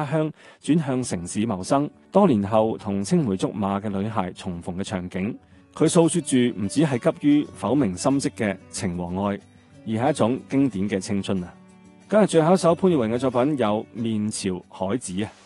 鄉轉向城市謀生，多年後同青梅竹馬嘅女孩重逢嘅場景。佢訴說住唔只係急於剖明心跡嘅情和愛，而係一種經典嘅青春啊！今日最後一首潘越雲嘅作品有《面朝海子》啊。